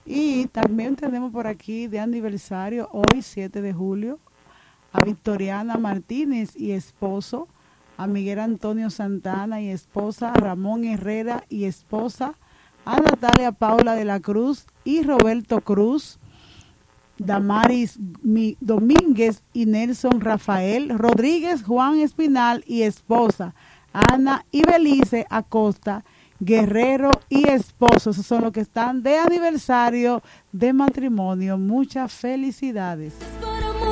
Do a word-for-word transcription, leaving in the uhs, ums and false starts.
Y también tenemos por aquí de aniversario, hoy siete de julio, a Victoriana Martínez y esposo, a Miguel Antonio Santana y esposa, a Ramón Herrera y esposa, a Natalia Paula de la Cruz y Roberto Cruz, Damaris Mi- Domínguez y Nelson Rafael Rodríguez, Juan Espinal y esposa, Ana y Belice Acosta Guerrero y esposo. Esos son los que están de aniversario de matrimonio. Muchas felicidades.